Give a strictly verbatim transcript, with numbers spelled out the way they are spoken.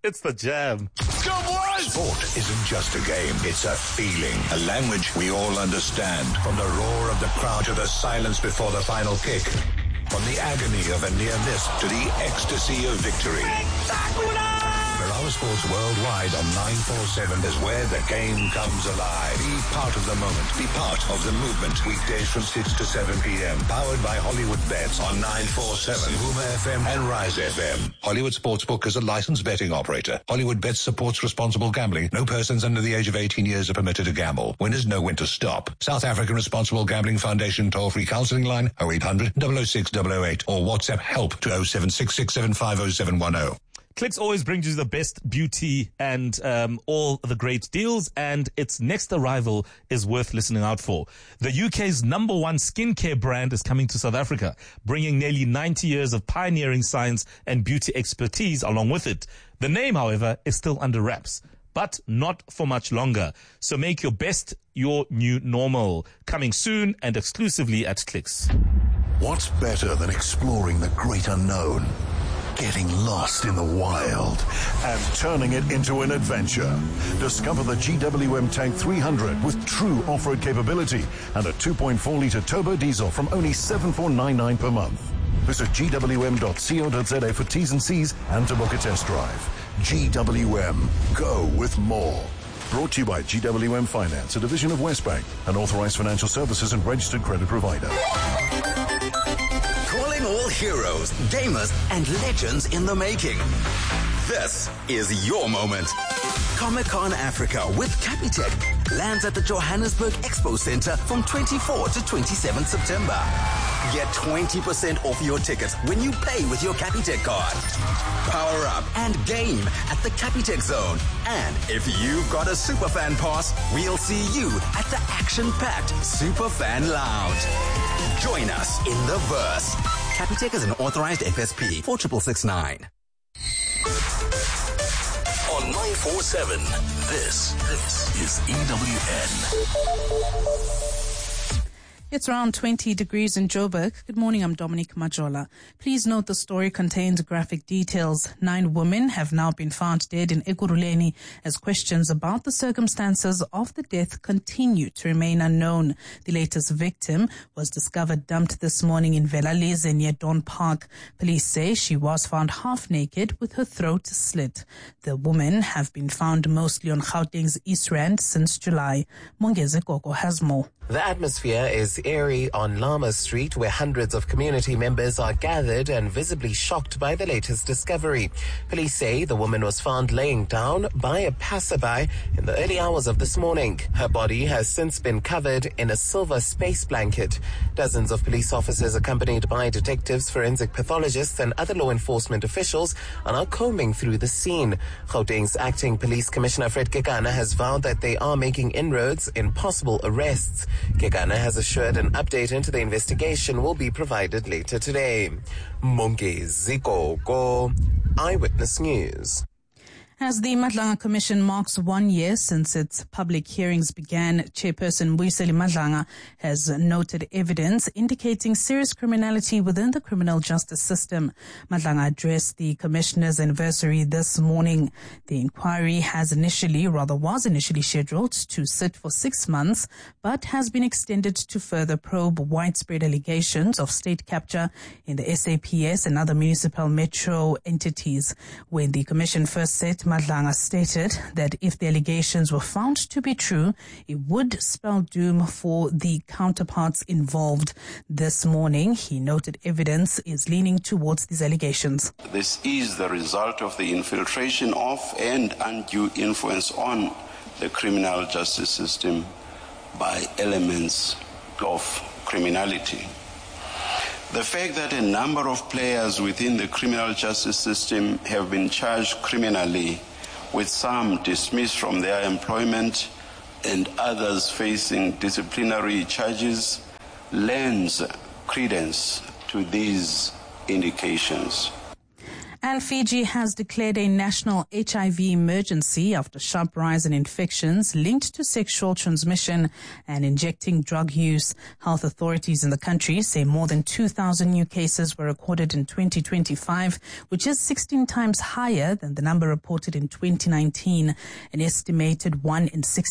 It's the Jam. Go boys! Sport isn't just a game, it's a feeling, a language we all understand. From the roar of the crowd to the silence before the final kick. From the agony of a near miss to the ecstasy of victory. Ferrara Sports Worldwide on nine forty-seven is where the game comes alive. Be part of the moment. Be part of the movement. Weekdays from six to seven p.m. Powered by Hollywood Bets on nine forty-seven, Huma F M and Rise F M. Hollywood Sportsbook is a licensed betting operator. Hollywood Bets supports responsible gambling. No persons under the age of eighteen years are permitted to gamble. Winners know when to stop. South African Responsible Gambling Foundation toll-free counseling line oh eight hundred, double oh six, double oh eight or WhatsApp help to oh seven six six seven five oh seven one oh. Clicks always brings you the best beauty and um, all the great deals, and its next arrival is worth listening out for. The U K's number one skincare brand is coming to South Africa, bringing nearly ninety years of pioneering science and beauty expertise along with it. The name, however, is still under wraps, but not for much longer. So make your best your new normal. Coming soon and exclusively at Clicks. What's better than exploring the great unknown? Getting lost in the wild and turning it into an adventure. Discover the G W M Tank three hundred with true off-road capability and a two point four litre turbo diesel from only seven thousand four hundred ninety-nine pounds per month. Visit g w m dot co dot z a for T's and C's and to book a test drive. G W M. Go with more. Brought to you by G W M Finance, a division of Westbank, an authorized financial services and registered credit provider. Calling all heroes, gamers, and legends in the making. This is your moment. Comic-Con Africa with Capitec lands at the Johannesburg Expo Center from twenty-fourth to twenty-seventh September. Get twenty percent off your tickets when you pay with your Capitec card. Power up and game at the Capitec Zone. And if you've got a Superfan pass, we'll see you at the action-packed Superfan Lounge. Join us in the verse. Capitec is an authorized F S P. four six six nine. On nine forty-seven, this, this is E W N. It's around twenty degrees in Joburg. Good morning, I'm Dominic Majola. Please note the story contains graphic details. Nine women have now been found dead in Ekurhuleni as questions about the circumstances of the death continue to remain unknown. The latest victim was discovered dumped this morning in Velaleze near Don Park. Police say she was found half naked with her throat slit. The women have been found mostly on Gauteng's East Rand since July. Mongeze Koko has more. The atmosphere is eerie on Lama Street, where hundreds of community members are gathered and visibly shocked by the latest discovery. Police say the woman was found laying down by a passerby in the early hours of this morning. Her body has since been covered in a silver space blanket. Dozens of police officers, accompanied by detectives, forensic pathologists, and other law enforcement officials, are now combing through the scene. Gauteng's acting police commissioner Fred Kekana has vowed that they are making inroads in possible arrests. Kekana has assured an update into the investigation will be provided later today. Mongezi Koko, Eyewitness News. As the Madlanga Commission marks one year since its public hearings began, Chairperson Mbuyiseli Madlanga has noted evidence indicating serious criminality within the criminal justice system. Madlanga addressed the Commissioner's anniversary this morning. The inquiry has initially, rather was initially scheduled to sit for six months, but has been extended to further probe widespread allegations of state capture in the S A P S and other municipal metro entities. When the Commission first set, Madlanga stated that if the allegations were found to be true, it would spell doom for the counterparts involved. This morning, he noted evidence is leaning towards these allegations. This is the result of the infiltration of and undue influence on the criminal justice system by elements of criminality. The fact that a number of players within the criminal justice system have been charged criminally, with some dismissed from their employment and others facing disciplinary charges, lends credence to these indications. And Fiji has declared a national H I V emergency after sharp rise in infections linked to sexual transmission and injecting drug use. Health authorities in the country say more than two thousand new cases were recorded in twenty twenty-five, which is sixteen times higher than the number reported in twenty nineteen. An estimated one in six